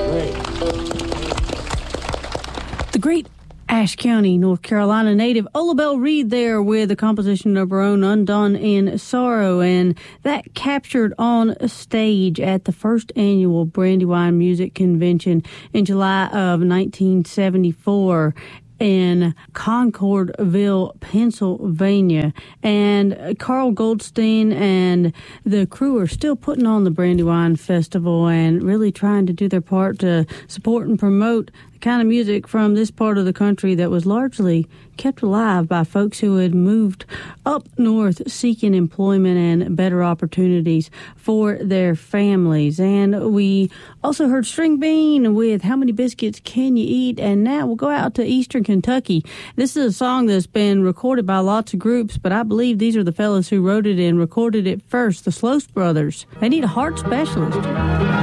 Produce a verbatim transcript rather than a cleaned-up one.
The great Ashe County, North Carolina native Ola Belle Reed there with a composition of her own, Undone in Sorrow, and that captured on stage at the first annual Brandywine Music Convention in July of nineteen seventy-four. In Concordville, Pennsylvania. And Carl Goldstein and the crew are still putting on the Brandywine Festival and really trying to do their part to support and promote the kind of music from this part of the country that was largely kept alive by folks who had moved up north seeking employment and better opportunities for their families. And we also heard String Bean with How Many Biscuits Can You Eat? And now we'll go out to Eastern Kentucky. This is a song that's been recorded by lots of groups, but I believe these are the fellas who wrote it and recorded it first, the Sloast Brothers. They need a heart specialist.